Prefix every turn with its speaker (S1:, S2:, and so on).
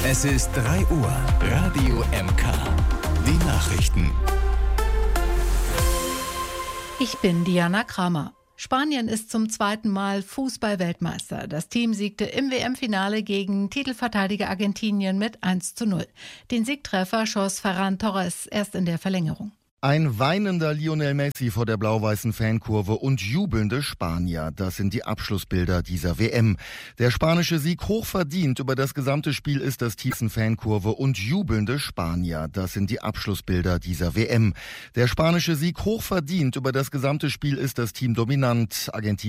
S1: Es ist 3 Uhr. Radio MK. Die Nachrichten.
S2: Ich bin Diana Kramer. Spanien ist zum 2. Mal Fußball-Weltmeister. Das Team siegte im WM-Finale gegen Titelverteidiger Argentinien mit 1:0. Den Siegtreffer schoss Ferran Torres erst in der Verlängerung.
S3: Ein weinender Lionel Messi vor der blau-weißen Fankurve und jubelnde Spanier. Das sind die Abschlussbilder dieser WM. Der spanische Sieg hochverdient. Über das gesamte Spiel ist das tiefsten Fankurve und jubelnde Spanier. Das sind die Abschlussbilder dieser WM. Der spanische Sieg hochverdient. Über das gesamte Spiel ist das Team dominant. Argentinien